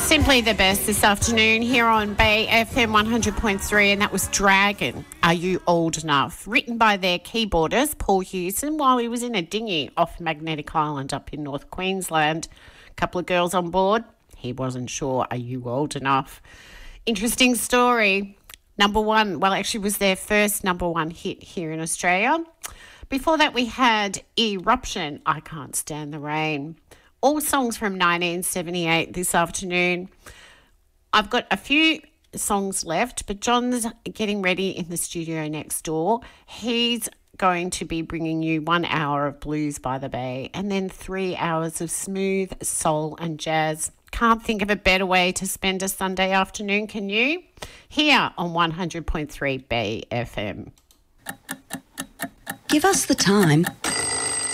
Simply the best this afternoon here on Bay FM 100.3, and that was Dragon, Are You Old Enough? Written by their keyboardist, Paul Hewson, while he was in a dinghy off Magnetic Island up in North Queensland. A couple of girls on board. He wasn't sure, are you old enough? Interesting story. Number one, well, actually was their first number one hit here in Australia. Before that, we had Eruption, I Can't Stand the Rain. All songs from 1978 this afternoon. I've got a few songs left, but John's getting ready in the studio next door. He's going to be bringing you 1 hour of Blues by the Bay and then 3 hours of smooth soul and jazz. Can't think of a better way to spend a Sunday afternoon, can you? Here on 100.3 Bay FM. Give us the time